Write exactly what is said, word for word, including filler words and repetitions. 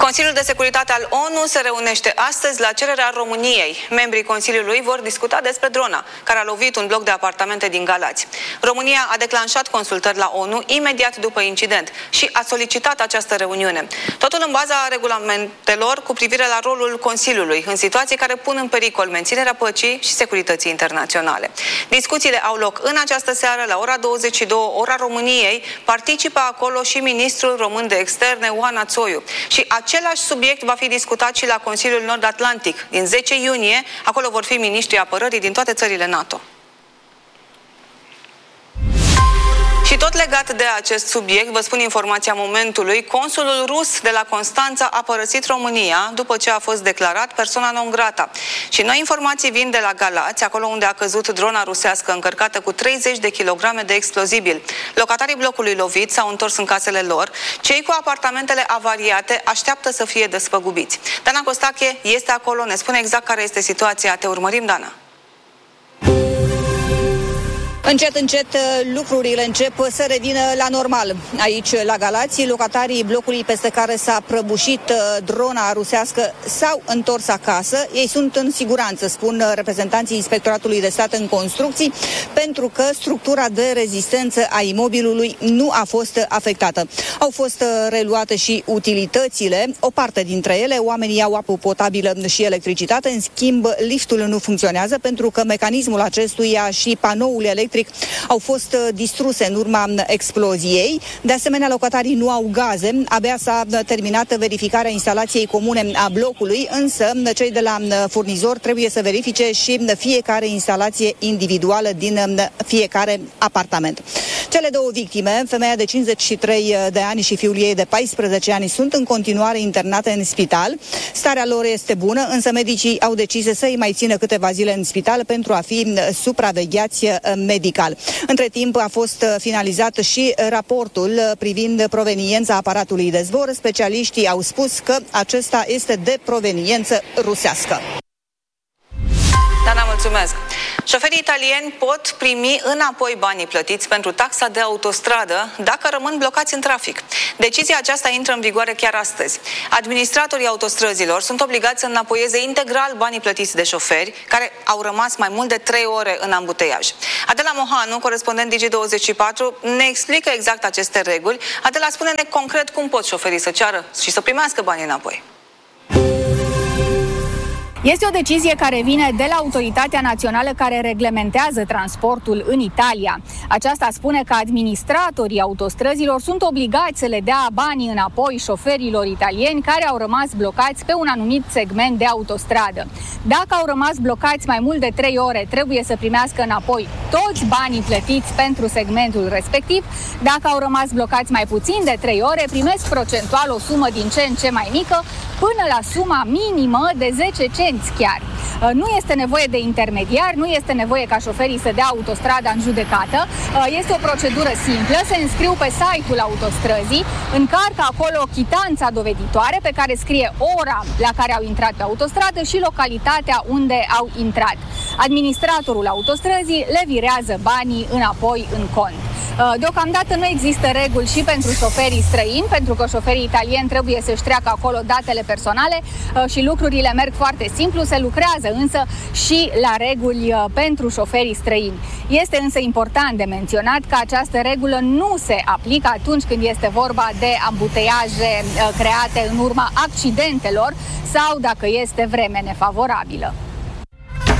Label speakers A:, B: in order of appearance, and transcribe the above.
A: Consiliul de Securitate al O N U se reunește astăzi la cererea României. Membrii Consiliului vor discuta despre drona care a lovit un bloc de apartamente din Galați. România a declanșat consultări la O N U imediat după incident și a solicitat această reuniune. Totul în baza regulamentelor cu privire la rolul Consiliului în situații care pun în pericol menținerea păcii și securității internaționale. Discuțiile au loc în această seară la ora douăzeci și două, ora României. Participă acolo și ministrul român de externe, Oana Țoiu. Și același subiect va fi discutat și la Consiliul Nord-Atlantic din zece iunie. Acolo vor fi miniștrii apărării din toate țările NATO. Și tot legat de acest subiect, vă spun informația momentului, consulul rus de la Constanța a părăsit România după ce a fost declarat persoana non grata. Și noi informații vin de la Galați, acolo unde a căzut drona rusească încărcată cu treizeci de kilograme de explozibil. Locatarii blocului lovit s-au întors în casele lor. Cei cu apartamentele avariate așteaptă să fie despăgubiți. Dana Costache este acolo, ne spune exact care este situația. Te urmărim, Dana.
B: Încet, încet lucrurile încep să revină la normal. Aici, la Galați, locatarii blocului peste care s-a prăbușit drona rusească s-au întors acasă. Ei sunt în siguranță, spun reprezentanții Inspectoratului de Stat în Construcții, pentru că structura de rezistență a imobilului nu a fost afectată. Au fost reluate și utilitățile, o parte dintre ele, oamenii au apă potabilă și electricitate, în schimb liftul nu funcționează pentru că mecanismul acestuia și panoul electric au fost distruse în urma exploziei. De asemenea, locatarii nu au gaze. Abia s-a terminat verificarea instalației comune a blocului, însă cei de la furnizor trebuie să verifice și fiecare instalație individuală din fiecare apartament. Cele două victime, femeia de cincizeci și trei de ani și fiul ei de paisprezece ani, sunt în continuare internate în spital. Starea lor este bună, însă medicii au decis să îi mai țină câteva zile în spital pentru a fi supravegheați medical. Între timp a fost finalizat și raportul privind proveniența aparatului de zbor. Specialiștii au spus că acesta este de proveniență rusească.
A: Dana, mulțumesc! Șoferii italieni pot primi înapoi banii plătiți pentru taxa de autostradă dacă rămân blocați în trafic. Decizia aceasta intră în vigoare chiar astăzi. Administratorii autostrăzilor sunt obligați să înapoieze integral banii plătiți de șoferi care au rămas mai mult de trei ore în ambuteiaj. Adela Mohanu, corespondent Digi douăzeci și patru, ne explică exact aceste reguli. Adela, spune-ne concret cum pot șoferii să ceară și să primească banii înapoi.
C: Este o decizie care vine de la autoritatea națională care reglementează transportul în Italia. Aceasta spune că administratorii autostrăzilor sunt obligați să le dea banii înapoi șoferilor italieni care au rămas blocați pe un anumit segment de autostradă. Dacă au rămas blocați mai mult de trei ore, trebuie să primească înapoi toți banii plătiți pentru segmentul respectiv. Dacă au rămas blocați mai puțin de trei ore, primesc procentual o sumă din ce în ce mai mică, până la suma minimă de zece cenți chiar. Nu este nevoie de intermediar, nu este nevoie ca șoferii să dea autostrada în judecată. Este o procedură simplă, se înscriu pe site-ul autostrăzii, încarcă acolo chitanța doveditoare pe care scrie ora la care au intrat pe autostradă și localitatea unde au intrat. Administratorul autostrăzii le virează banii înapoi în cont. Deocamdată nu există reguli și pentru șoferii străini, pentru că șoferii italieni trebuie să-și treacă acolo datele personale și lucrurile merg foarte simplu, se lucrează însă și la reguli pentru șoferii străini. Este însă important de menționat că această regulă nu se aplică atunci când este vorba de ambuteiaje create în urma accidentelor sau dacă este vreme nefavorabilă.